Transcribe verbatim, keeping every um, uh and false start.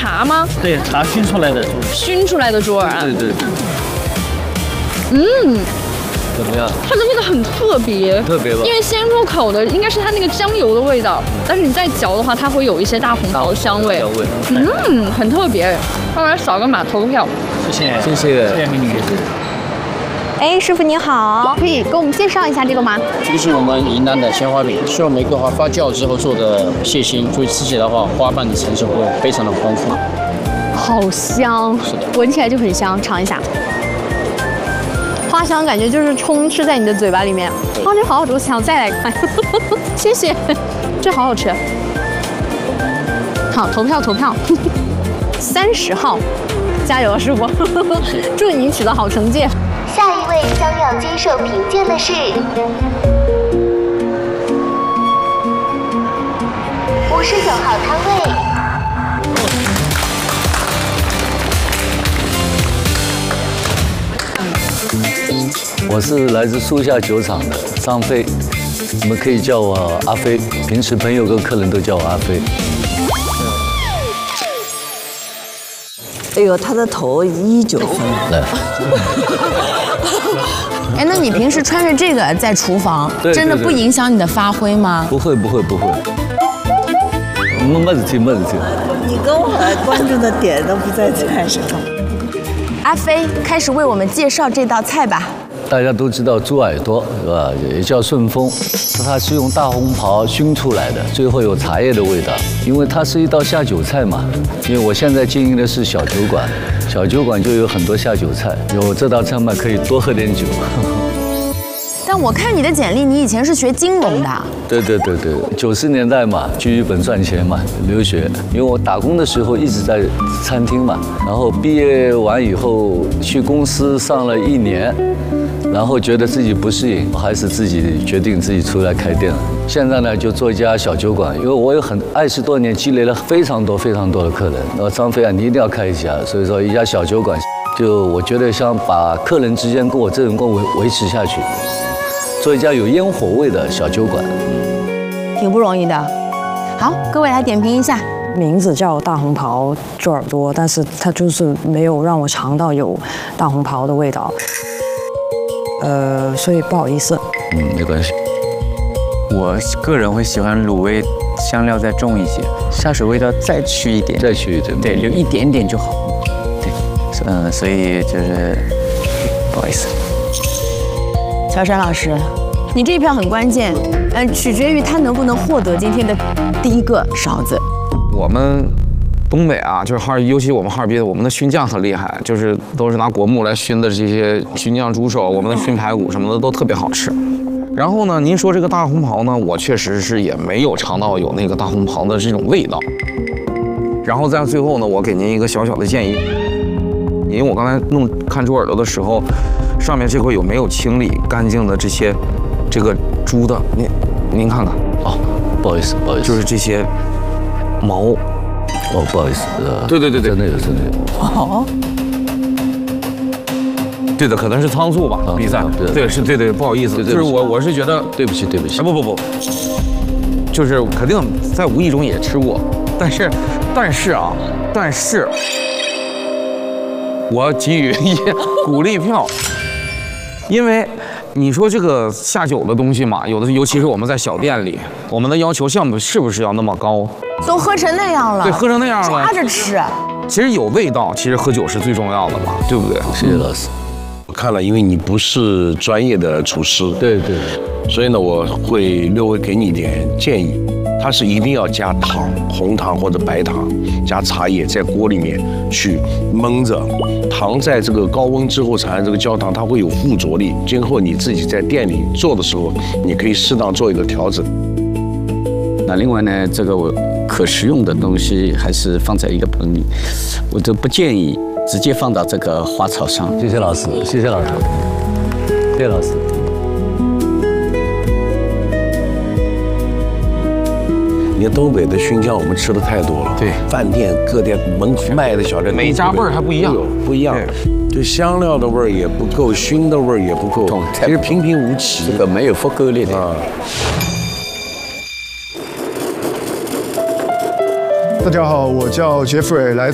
茶吗？ 对，茶熏出来的猪耳。 熏出来的猪耳啊。 对对对。 嗯。 怎么样？ 它的味道很特别， 特别吧？ 因为先入口的应该是它那个酱油的味道，但是你再嚼的话，它会有一些大红袍的香味。 香味。 嗯，很特别。那我来扫个码投个票。 谢谢， 谢谢， 谢谢美女。 哎，师傅您好，可以给我们介绍一下这个吗？ 这个是我们云南的鲜花饼，是用玫瑰花发酵之后做的蟹心，所以吃起来的话，花瓣的成色会非常的丰富。 好香， 是的， 闻起来就很香，尝一下。花香感觉就是充斥在你的嘴巴里面，哇，这好好吃，我想再来一块，谢谢，这好好吃。好，投票投票，三十号，加油，师傅，祝您取得好成绩。 下一位将要接受评鉴的是五十九号摊位。 我是来自树下酒厂的张飞，你们可以叫我阿飞，平时朋友跟客人都叫我阿飞。 哎呦，他的头一九分。 来。 哎，那你平时穿着这个在厨房，真的不影响你的发挥吗？ 不会不会不会。没没事体没事体。 你跟我关注的点都不在菜上。 阿飞，开始为我们介绍这道菜吧。 大家都知道猪耳朵是吧？也叫顺风，它是用大红袍熏出来的，最后有茶叶的味道。因为它是一道下酒菜嘛。因为我现在经营的是小酒馆，小酒馆就有很多下酒菜，有这道菜嘛，可以多喝点酒。 但我看你的简历，你以前是学金融的。 对对对对，九十年代嘛，去日本赚钱嘛，留学。因为我打工的时候一直在餐厅嘛，然后毕业完以后去公司上了一年。然后觉得自己不适应，还是自己决定自己出来开店了。现在呢，就做一家小酒馆，因为我有很二十多年积累了非常多非常多的客人。呃，张飞啊，你一定要开一家。所以说，一家小酒馆，就我觉得想把客人之间跟我这种关维维持下去，做一家有烟火味的小酒馆， 挺不容易的。好，各位来点评一下。 名字叫大红袍猪耳朵，但是它就是没有让我尝到有大红袍的味道。呃，所以不好意思。 嗯，没关系。 我个人会喜欢卤味，香料再重一些，下水味道再去一点， 再去一点， 对，留一点点就好。对，嗯，所以就是不好意思。 乔杉老师，你这一票很关键，呃，取决于他能不能获得今天的第一个勺子。 我们。东北啊，就是哈尔，尤其我们哈尔滨，我们的熏酱很厉害，就是都是拿果木来熏的这些熏酱猪手，我们的熏排骨什么的都特别好吃。然后呢，您说这个大红袍呢，我确实是也没有尝到有那个大红袍的这种味道。然后在最后呢，我给您一个小小的建议，因为我刚才弄看猪耳朵的时候，上面这块有没有清理干净的这些这个猪的，您您看看哦，不好意思，不好意思， 就是这些毛。 哦，不好意思，呃， 对对对对， 真的有，真的有。 哦， 对的，可能是仓促吧，比赛，对，是对对，不好意思，就是我我是觉得， 对不起，对不起， 不不不，就是肯定在无意中也吃过，但是，但是啊，但是，我给予一鼓励票，因为。你说这个下酒的东西嘛，有的尤其是我们在小店里，我们的要求项目是不是要那么高？ 都喝成那样了， 对，喝成那样了， 抓着吃。 其实有味道，其实喝酒是最重要的嘛，对不对？ 谢谢老师。 我看了，因为你不是专业的厨师， 对对， 所以呢，我会略微给你一点建议。它是一定要加糖，红糖或者白糖，加茶叶在锅里面去焖着。糖在这个高温之后产生这个焦糖，它会有附着力。今后你自己在店里做的时候，你可以适当做一个调整。 那另外呢，这个我可食用的东西还是放在一个盆里，我都不建议直接放到这个花草上。 谢谢老师，谢谢老师，谢谢老师。 你看东北的熏酱，我们吃的太多了。 对， 饭店、各店门卖的小店， 每家味儿还不一样， 不一样。对，香料的味儿也不够，熏的味儿也不够，其实平平无奇。 这个没有不够力的啊。 大家好，我叫 Jeffrey， 来